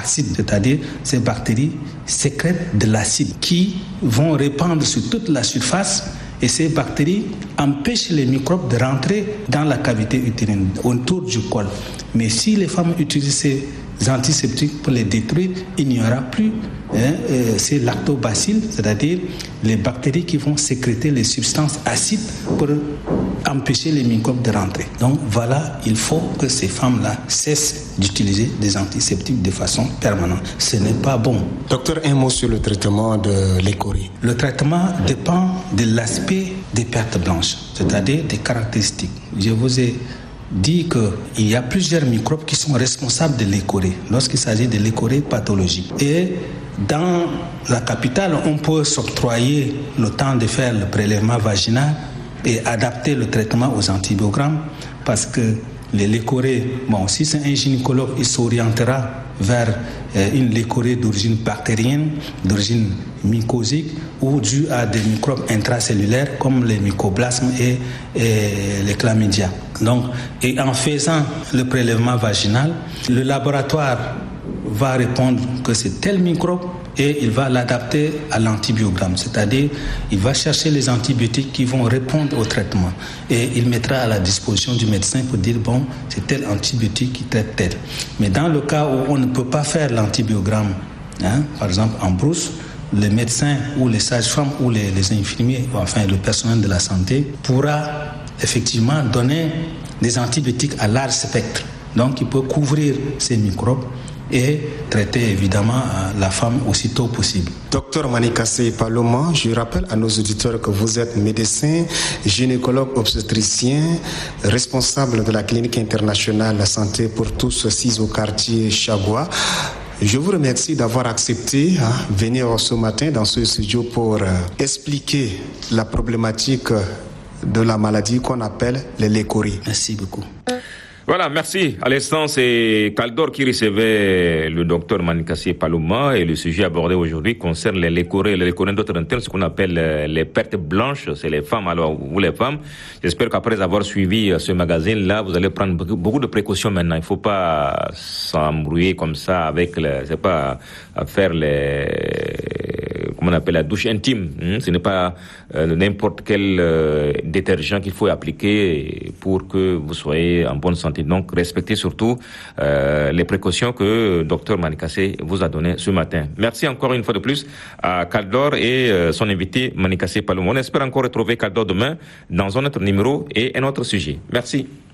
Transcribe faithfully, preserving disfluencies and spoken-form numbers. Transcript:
acide, c'est-à-dire ces bactéries sécrètent de l'acide qui vont répandre sur toute la surface et ces bactéries empêchent les microbes de rentrer dans la cavité utérine, autour du col. Mais si les femmes utilisent ces antiseptiques pour les détruire, il n'y aura plus hein, euh, ces lactobacilles, c'est-à-dire les bactéries qui vont sécréter les substances acides pour empêcher les microbes de rentrer. Donc voilà, il faut que ces femmes-là cessent d'utiliser des antiseptiques de façon permanente. Ce n'est pas bon. Docteur, un mot sur le traitement de l'écorie. Le traitement dépend de l'aspect des pertes blanches, c'est-à-dire des caractéristiques. Je vous ai dit qu'il y a plusieurs microbes qui sont responsables de l'écorée lorsqu'il s'agit de l'écorée pathologique. Et dans la capitale, on peut s'octroyer le temps de faire le prélèvement vaginal et adapter le traitement aux antibiogrammes parce que les lécorées, bon, si c'est un gynécologue, il s'orientera vers euh, une lécorée d'origine bactérienne, d'origine mycosique ou due à des microbes intracellulaires comme les mycoplasmes et, et les chlamydia. Donc, et en faisant le prélèvement vaginal, le laboratoire va répondre que c'est tel microbe et il va l'adapter à l'antibiogramme, c'est-à-dire il va chercher les antibiotiques qui vont répondre au traitement et il mettra à la disposition du médecin pour dire bon, c'est tel antibiotique qui traite tel. Mais dans le cas où on ne peut pas faire l'antibiogramme, hein, par exemple en brousse, le médecin ou les sages-femmes ou les, les infirmiers, enfin le personnel de la santé pourra effectivement donner des antibiotiques à large spectre. Donc il peut couvrir ces microbes et traiter évidemment la femme aussitôt possible. Docteur Manikassé Paloma, je rappelle à nos auditeurs que vous êtes médecin, gynécologue obstétricien, responsable de la clinique internationale de santé pour tous, six au quartier Chagua. Je vous remercie d'avoir accepté hein, venir ce matin dans ce studio pour euh, expliquer la problématique de la maladie qu'on appelle les lécories. Merci beaucoup. Voilà, merci. À l'instant, c'est Caldor qui recevait le docteur Manikassé Paloma et le sujet abordé aujourd'hui concerne les lécorées, les lécorées d'autres internes, ce qu'on appelle les pertes blanches, c'est les femmes. Alors, vous les femmes, j'espère qu'après avoir suivi ce magazine-là, vous allez prendre beaucoup de précautions maintenant. Il ne faut pas s'embrouiller comme ça avec, les, c'est pas faire les, comment on appelle la douche intime. Hein? Ce n'est pas euh, n'importe quel euh, détergent qu'il faut appliquer pour que vous soyez en bonne santé. Donc, respectez surtout euh, les précautions que docteur Manikassé vous a données ce matin. Merci encore une fois de plus à Caldor et euh, son invité Manikassé Paloma. On espère encore retrouver Caldor demain dans un autre numéro et un autre sujet. Merci.